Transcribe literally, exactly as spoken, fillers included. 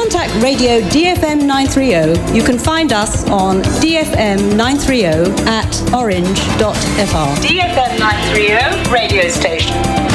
contact Radio D F M nine thirty, you can find us on D F M nine thirty at orange dot F R. D F M nine thirty radio station.